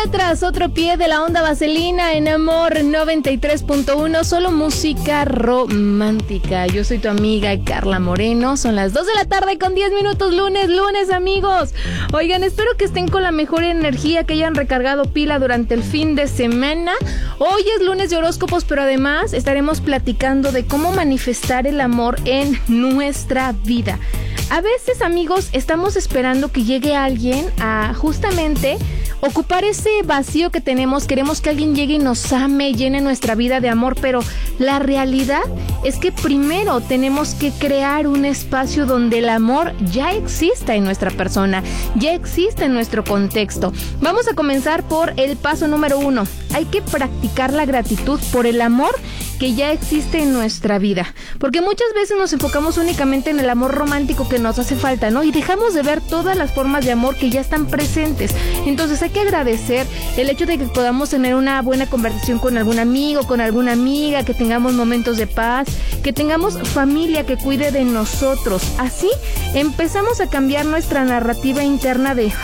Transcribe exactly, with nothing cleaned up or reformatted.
tras otro pie de la onda vaselina en Amor noventa y tres punto uno, solo música romántica. Yo soy tu amiga Carla Moreno, son las dos de la tarde con diez minutos, lunes, lunes amigos. Oigan, espero que estén con la mejor energía, que hayan recargado pila durante el fin de semana. Hoy es lunes de horóscopos, pero además estaremos platicando de cómo manifestar el amor en nuestra vida. A veces, amigos, estamos esperando que llegue alguien a justamente ocupar ese vacío que tenemos. Queremos que alguien llegue y nos ame, llene nuestra vida de amor, pero la realidad es que primero tenemos que crear un espacio donde el amor ya exista en nuestra persona, ya existe en nuestro contexto. Vamos a comenzar por el paso número uno. Hay que practicar la gratitud por el amor que ya existe en nuestra vida, porque muchas veces nos enfocamos únicamente en el amor romántico que nos hace falta, ¿no? Y dejamos de ver todas las formas de amor que ya están presentes. Entonces hay que agradecer el hecho de que podamos tener una buena conversación con algún amigo, con alguna amiga, que tengamos momentos de paz, que tengamos familia que cuide de nosotros. Así empezamos a cambiar nuestra narrativa interna de